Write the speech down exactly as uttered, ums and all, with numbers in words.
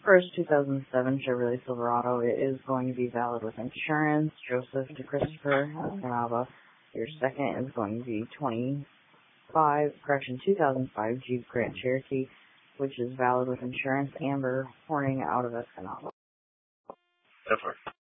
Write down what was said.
First, two thousand seven Chevrolet Silverado. It is going to be valid with insurance. Joseph to Christopher Escanaba. Your second is going to be twenty-five, correction, two thousand five Jeep Grand Cherokee, which is valid with insurance. Amber Horning out of Escanaba. That's right.